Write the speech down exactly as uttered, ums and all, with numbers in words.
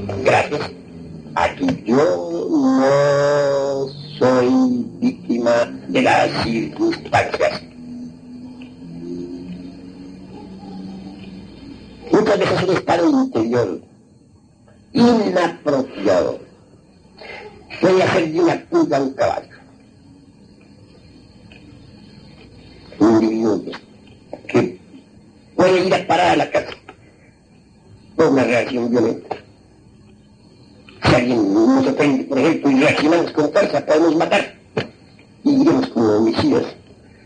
gracias a que yo no soy víctima de las circunstancias. Muchas veces un estado interior inapropiado puede hacer de una pulga un caballo. Un individuo que puede ir a parar a la casa por una reacción violenta. Si alguien nos ofende, por ejemplo, y reaccionamos con fuerza, podemos matar y iremos como homicidas.